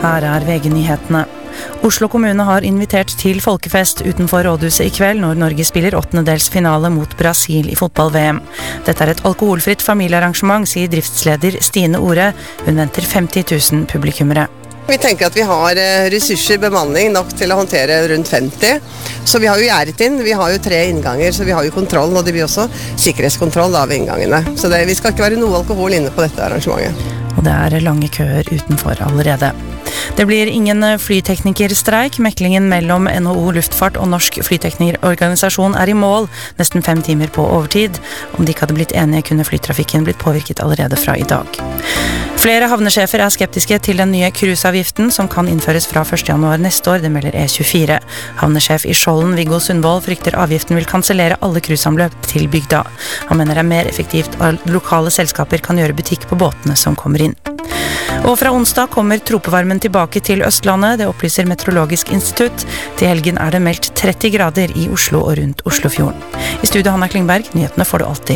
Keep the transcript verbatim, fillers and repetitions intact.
Her er V G-nyhetene. Oslo kommune har invitert til folkefest utenfor rådhuset i kveld når Norge spiller åttendedelsfinale mot Brasil i fotball-V M. Dette er et alkoholfritt familiearrangement, sier driftsleder Stine Ore. Hun venter femti tusen publikummere. Vi tenker at vi har ressurser, bemanning nok til å håndtere rundt femti. Så vi har jo gjerdet inn, vi har jo tre innganger, så vi har jo kontroll, og det blir også sikkerhetskontroll av inngangene. Så det, vi skal ikke være noe alkohol inne på dette arrangementet. Og det er lange køer utenfor allerede. Det blir ingen flyteknikerstreik. Meklingen mellom N H O Luftfart og Norsk Flyteknikerorganisasjon er i mål, nesten fem timer på overtid. Om de ikke hadde blitt enige, kunne flytrafikken blitt påvirket allerede fra i dag. Flere havnesjefer er skeptiske til den nye cruiseavgiften som kan innføres fra første januar neste år, det melder E tjuefire. Havnesjef i Skjolden, Viggo Sundvold, frykter avgiften vil kansellere alle cruiseanløp til bygda. Han mener det er mer effektivt at lokale selskaper kan gjøre butikk på båtene som kommer inn. Og fra onsdag kommer tropevarmen tilbake til Østlandet, det opplyser Meteorologisk institutt. Til helgen er det meldt tretti grader i Oslo og rundt Oslofjorden. I studio Hanna Klingberg, nyhetene får du alltid